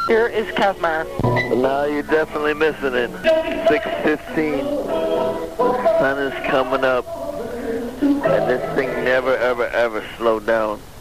Here is Kazmar. Now you're definitely missing it. 6:15. The sun is coming up. And this thing never, ever, ever slowed down.